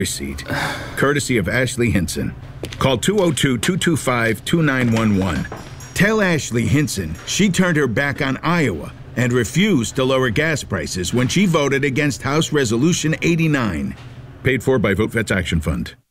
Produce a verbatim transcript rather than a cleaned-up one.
Receipt. Courtesy of Ashley Hinson. Call two oh two, two two five, two nine one one. Tell Ashley Hinson she turned her back on Iowa and refused to lower gas prices when she voted against House Resolution eighty-nine. Paid for by VoteVets Action Fund.